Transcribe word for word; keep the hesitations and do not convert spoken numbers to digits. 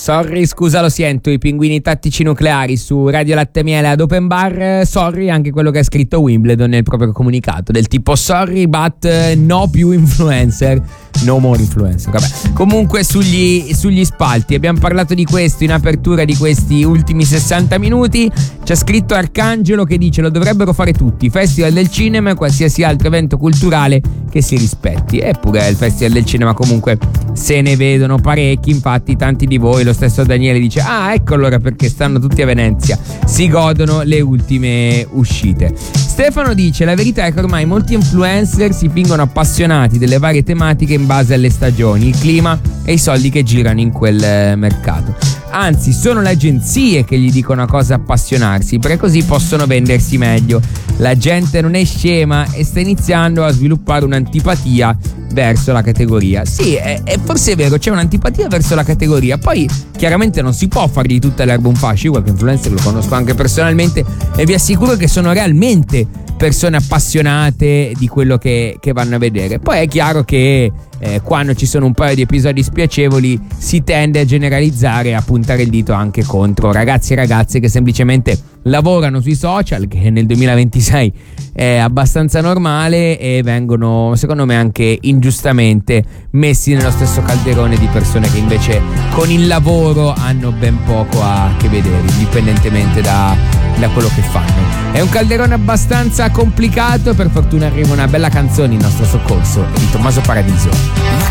Sorry, scusa, lo sento, i pinguini tattici nucleari su Radio Latte Miele ad Open Bar. Sorry, anche quello che ha scritto Wimbledon nel proprio comunicato, del tipo sorry but no più influencer, no more influencer. Vabbè, comunque sugli, sugli spalti abbiamo parlato di questo in apertura di questi ultimi sessanta minuti. C'è scritto Arcangelo che dice: lo dovrebbero fare tutti, Festival del Cinema e qualsiasi altro evento culturale che si rispetti. Eppure il Festival del Cinema comunque se ne vedono parecchi, infatti tanti di voi, lo stesso Daniele dice: ah, ecco allora perché stanno tutti a Venezia, si godono le ultime uscite. Stefano dice: la verità è che ormai molti influencer si fingono appassionati delle varie tematiche in base alle stagioni, il clima e i soldi che girano in quel mercato. Anzi, sono le agenzie che gli dicono a cosa appassionarsi, perché così possono vendersi meglio. La gente non è scema e sta iniziando a sviluppare un'antipatia verso la categoria. Sì, è, è forse è vero, c'è un'antipatia verso la categoria. Poi chiaramente non si può fare di tutta l'erba un fascio. Io qualche influencer lo conosco anche personalmente e vi assicuro che sono realmente persone appassionate di quello che, che vanno a vedere. Poi è chiaro che eh, quando ci sono un paio di episodi spiacevoli si tende a generalizzare e a puntare il dito anche contro ragazzi e ragazze che semplicemente lavorano sui social, che nel duemilaventisei è abbastanza normale, e vengono secondo me anche ingiustamente messi nello stesso calderone di persone che invece con il lavoro hanno ben poco a che vedere, indipendentemente da, da quello che fanno. È un calderone abbastanza complicato, per fortuna arriva una bella canzone in nostro soccorso di Tommaso Paradiso.